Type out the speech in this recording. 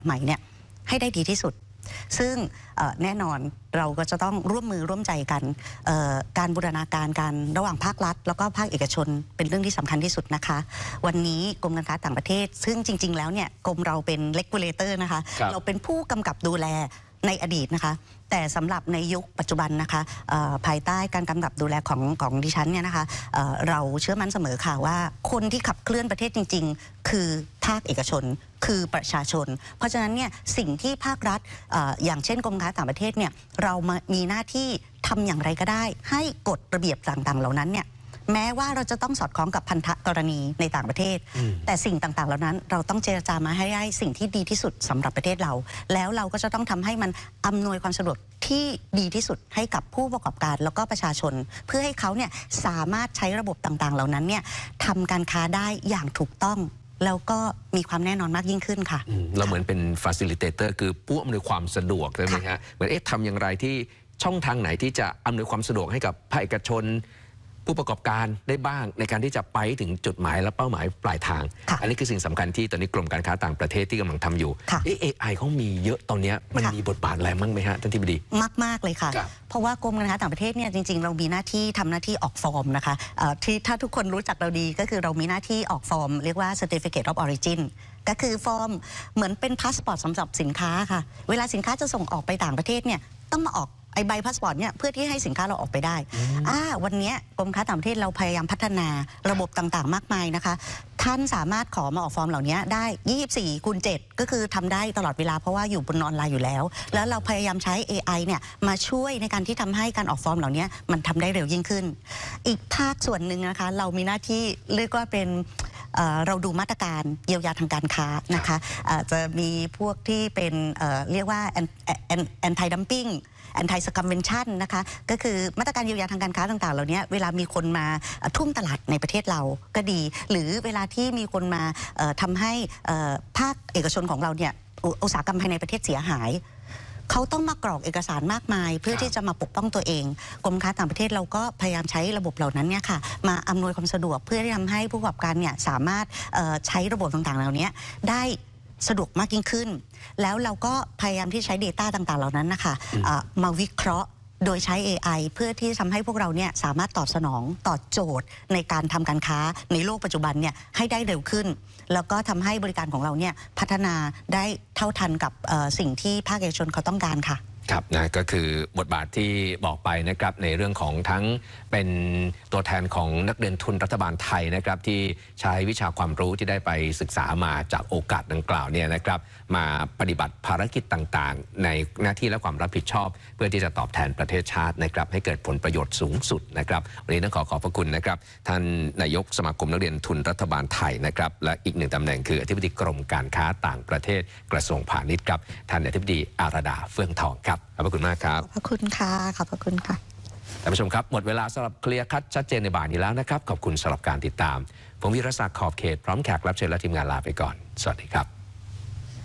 ใหม่เนี่ยให้ได้ดีที่สุดซึ่งแน่นอนเราก็จะต้องร่วมมือร่วมใจกันการบูรณาการกันระหว่างภาครัฐแล้วก็ภาคเอกชนเป็นเรื่องที่สำคัญที่สุดนะคะวันนี้กรมการค้าต่างประเทศซึ่งจริงๆแล้วเนี่ยกรมเราเป็น regulator นะคะเราเป็นผู้กำกับดูแลในอดีตนะคะแต่สำหรับในยุคปัจจุบันนะคะภายใต้การกำกับดูแลของดิฉันเนี่ยนะคะเราเชื่อมั่นเสมอค่ะว่าคนที่ขับเคลื่อนประเทศจริงๆคือภาคเอกชนคือประชาชนเพราะฉะนั้นเนี่ยสิ่งที่ภาครัฐอย่างเช่นกรมการค้าต่างประเทศเนี่ยเรามีหน้าที่ทำอย่างไรก็ได้ให้กฎระเบียบต่างๆเหล่านั้นเนี่ยแม้ว่าเราจะต้องสอดคล้องกับพันธกรณีในต่างประเทศแต่สิ่งต่างๆเหล่านั้นเราต้องเจรจามาให้ได้สิ่งที่ดีที่สุดสำหรับประเทศเราแล้วเราก็จะต้องทำให้มันอำนวยความสะดวกที่ดีที่สุดให้กับผู้ประกอบการแล้วก็ประชาชนเพื่อให้เขาเนี่ยสามารถใช้ระบบต่างๆเหล่านั้นเนี่ยทำการค้าได้อย่างถูกต้องแล้วก็มีความแน่นอนมากยิ่งขึ้นค่ะเราเหมือนเป็น facilitator คือผู้อำนวยความสะดวกใช่ไหมฮะเหมือนทำอย่างไรที่ช่องทางไหนที่จะอำนวยความสะดวกให้กับภาคเอกชนผู้ประกอบการได้บ้างในการที่จะไปถึงจุดหมายและเป้าหมายปลายทางอันนี้คือสิ่งสำคัญที่ตอนนี้กรมการค้าต่างประเทศที่กำลังทำอยู่ AI เขามีเยอะตอนนี้มันมีบทบาทอะไรมั้งไหมฮะท่านทิบดีมากเลยค่ะเพราะว่ากรมการค้าต่างประเทศเนี่ยจริงๆเรามีหน้าที่ทำหน้าที่ออกฟอร์มนะคะที่ถ้าทุกคนรู้จักเราดีก็คือเรามีหน้าที่ออกฟอร์มเรียกว่า Certificate of Origin ก็คือฟอร์มเหมือนเป็นพาสปอร์ตสำหรับสินค้าค่ะเวลาสินค้าจะส่งออกไปต่างประเทศเนี่ยต้องมาออกใบพาสปอร์ตเนี่ยเพื่อที่ให้สินค้าเราออกไปได้วันนี้กรมค้าต่างประเทศเราพยายามพัฒนาระบบต่างๆมากมายนะคะท่านสามารถขอมาออกฟอร์มเหล่านี้ได้24/7ก็คือทำได้ตลอดเวลาเพราะว่าอยู่บนออนไลน์อยู่แล้วแล้วเราพยายามใช้ AI เนี่ยมาช่วยในการที่ทำให้การออกฟอร์มเหล่านี้มันทำได้เร็วยิ่งขึ้นอีกภาคส่วนหนึ่งนะคะเรามีหน้าที่เรียกว่าเป็นเราดูมาตรการเยียวยาทางการค้านะคะจะมีพวกที่เป็นเรียกว่า anti dumping anti circumvention นะคะก็คือมาตรการเยียวยาทางการค้าต่างๆเหล่านี้เวลามีคนมาทุ่มตลาดในประเทศเราก็ดีหรือเวลาที่มีคนมาทำให้ภาคเอกชนของเราเนี่ยอุตสาหกรรมภายในประเทศเสียหายเขาต้องมากรอกเอกสารมากมายเพื่อที่จะมาปกป้องตัวเองกรมค้าต่างประเทศเราก็พยายามใช้ระบบเหล่านั้นเนี่ยค่ะมาอำนวยความสะดวกเพื่อที่ทำให้ผู้ประกอบการเนี่ยสามารถใช้ระบบต่างๆเหล่านี้ได้สะดวกมากยิ่งขึ้นแล้วเราก็พยายามที่ใช้ Data ต่างๆเหล่านั้นนะคะมาวิเคราะห์โดยใช้ AI เพื่อที่จะทำให้พวกเราเนี่ยสามารถตอบสนองต่อโจทย์ในการทำการค้าในโลกปัจจุบันเนี่ยให้ได้เร็วขึ้นแล้วก็ทำให้บริการของเราเนี่ยพัฒนาได้เท่าทันกับสิ่งที่ภาคเอกชนเขาต้องการค่ะครับนะก็คือบทบาทที่บอกไปนะครับในเรื่องของทั้งเป็นตัวแทนของนักเรียนทุนรัฐบาลไทยนะครับที่ใช้วิชาความรู้ที่ได้ไปศึกษามาจากโอกาสดังกล่าวเนี่ยนะครับมาปฏิบัติภารกิจต่างๆในหน้าที่และความรับผิดชอบเพื่อที่จะตอบแทนประเทศชาตินะครับให้เกิดผลประโยชน์สูงสุดนะครับวันนี้ต้องขอพระคุณนะครับท่านนายกสมาคมนักเรียนทุนรัฐบาลไทยนะครับและอีกหนึ่งตำแหน่งคืออธิบดีกรมการค้าต่างประเทศกระทรวงพาณิชย์ครับท่านอธิบดีอาราดาเฟื่องทองครับขอบพระคุณมากครับขอบพระคุณค่ะขอบพระคุณค่ะท่านผู้ชมครับหมดเวลาสำหรับเคลียร์คัดชัดเจนในบ่ายนี้แล้วนะครับขอบคุณสำหรับการติดตามผมวิรศักดิ์ขอบเขตพร้อมแขกรับเชิญและทีมงานลาไปก่อนสวัสดีครับ